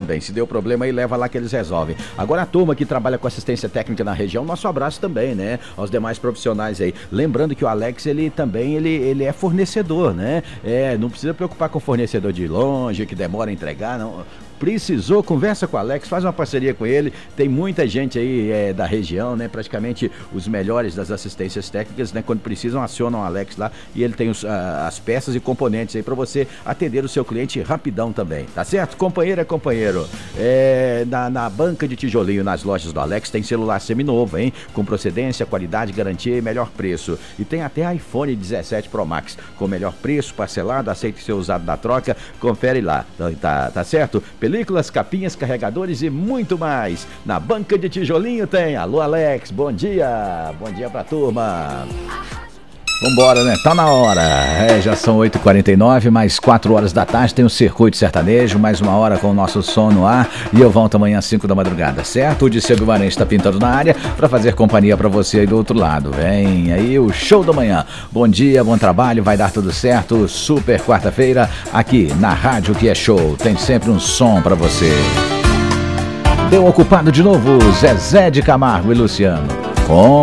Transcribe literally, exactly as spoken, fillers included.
também. Se deu problema aí, leva lá que eles resolvem. Agora a turma que trabalha com assistência técnica na região, nosso abraço também, né? Aos demais profissionais aí. Lembrando que o Alex, ele também, ele, ele é fornecedor, né? É, não precisa preocupar com o fornecedor de longe, que demora a entregar, não. Precisou, conversa com o Alex, faz uma parceria com ele. Tem muita gente aí é, da região, né? Praticamente os melhores das assistências técnicas, né? Quando precisam, acionam o Alex lá e ele tem os, a, as peças e componentes aí para você atender o seu cliente rapidão também, tá certo? Companheiro é companheiro. É, na, na banca de tijolinho, nas lojas do Alex, tem celular seminovo, hein? Com procedência, qualidade, garantia e melhor preço. E tem até iPhone dezessete Pro Max, com melhor preço, parcelado, aceita ser usado na troca. Confere lá, tá, tá certo? Películas, capinhas, carregadores e muito mais. Na banca de tijolinho tem. Alô, Alex, bom dia. Bom dia pra turma. Vambora, né? Tá na hora. É, já são oito e quarenta e nove, mais quatro horas da tarde. Tem o Circuito Sertanejo, mais uma hora com o nosso som no ar. E eu volto amanhã às cinco da madrugada, certo? O Disseu Guimarães está pintando na área para fazer companhia para você aí do outro lado. Vem aí o show da manhã. Bom dia, bom trabalho, vai dar tudo certo. Super quarta-feira aqui na Rádio Que É Show. Tem sempre um som para você. Deu ocupado de novo Zezé de Camargo e Luciano. Com